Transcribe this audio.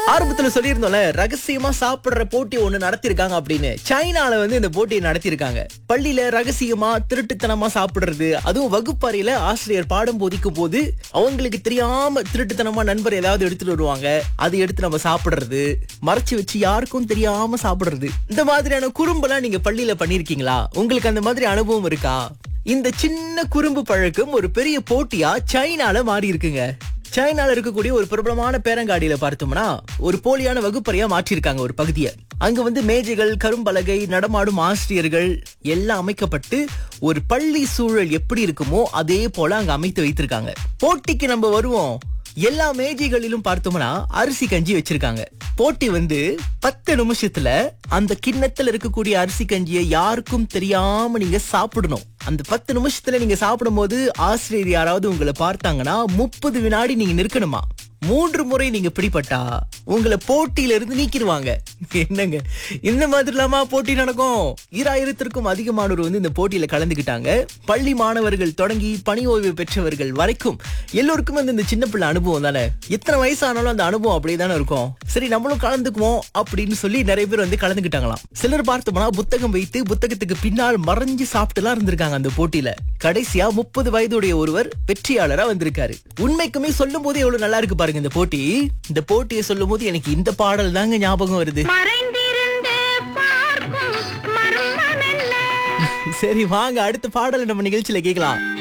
ஆரம்பத்துல சொல்லியிருந்தோம்ல, ரகசியமா சாப்பிடுற போட்டி ஒண்ணு நடத்திருக்காங்க அப்படின்னு. சைனால இந்த போட்டியை நடத்திருக்காங்க. பள்ளியில ரகசியமா திருட்டுத்தனமா சாப்பிடுறது, அதுவும் வகுப்பறையில ஆசிரியர் பாடம் போதிக்கும் போது அவங்களுக்கு தெரியாம திருட்டுத்தனமா நண்பர் ஏதாவது எடுத்துட்டு வருவாங்க, அதை எடுத்து நம்ம சாப்பிடுறது, மறைச்சு வச்சு யாருக்கும் தெரியாம சாப்பிடுறது. இந்த மாதிரியான குறும்பெல்லாம் நீங்க பள்ளியில பண்ணிருக்கீங்களா? உங்களுக்கு அந்த மாதிரி அனுபவம் இருக்கா? இந்த சின்ன குறும்பு பழக்கம் ஒரு பெரிய போட்டியா சைனால மாறி இருக்குங்க. சைனால இருக்கக்கூடிய ஒரு பிரபலமான பேரங்காடியில பார்த்தோம்னா, ஒரு போலியான வகுப்பறையா மாற்றிருக்காங்க ஒரு பகுதியை. அங்க மேஜைகள், கரும்பலகை, நடமாடும் ஆசிரியர்கள் எல்லாம் அமைக்கப்பட்டு ஒரு பள்ளி சூழல் எப்படி இருக்குமோ அதே போல அங்க அமைத்து வைத்திருக்காங்க. போட்டிக்கு நம்ம வருவோம். எல்லா மேஜைகளிலும் பார்த்தோம்னா அரிசி கஞ்சி வச்சிருக்காங்க. போட்டி 10 நிமிஷத்துல அந்த கிண்ணத்துல இருக்கக்கூடிய அரிசி கஞ்சியை யாருக்கும் தெரியாம நீங்க சாப்பிடணும். அந்த 10 நிமிஷத்துல நீங்க சாப்பிடும் போது ஆசிரியர் யாராவது உங்களை பார்த்தாங்கன்னா 30 வினாடி நீங்க நிற்கணுமா. 3 முறை நீங்க பிடிபட்டா உங்களை போட்டியில இருந்து நீக்கிடுவாங்க. என்னங்க, இந்த மாதிரி இல்லாம போட்டி நடக்கும்? 2000த்திற்கும் அதிகமானோர் இந்த போட்டியில கலந்துக்கிட்டாங்க. பள்ளி மாணவர்கள் தொடங்கி பணி ஓய்வு பெற்றவர்கள் வரைக்கும் எல்லோருக்கும் இந்த சின்ன பிள்ளை அனுபவம் தானே. எத்தனை வயசானாலும் அந்த அனுபவம் அப்படியே தானே இருக்கும். சரி, நம்மளும் கலந்துக்குவோம் அப்படின்னு சொல்லி நிறைய பேர் கலந்துக்கிட்டாங்களாம். சிலர் பார்த்தோம்னா புத்தகம் வைத்து புத்தகத்துக்கு பின்னால் மறைஞ்சு சாப்பிட்டுலாம் இருந்திருக்காங்க அந்த போட்டியில. கடைசியா 30 வயதுடைய ஒருவர் வெற்றியாளரா வந்திருக்காரு. உண்மைக்குமே சொல்லும் போது எவ்வளவு நல்லா இருக்கு பாருங்க இந்த போட்டி. இந்த போட்டியை சொல்லும் போது எனக்கு இந்த பாடல் தாங்க ஞாபகம் வருது. சரி, வாங்க அடுத்த பாடலை நம்ம நிகழ்ச்சியில கேட்கலாம்.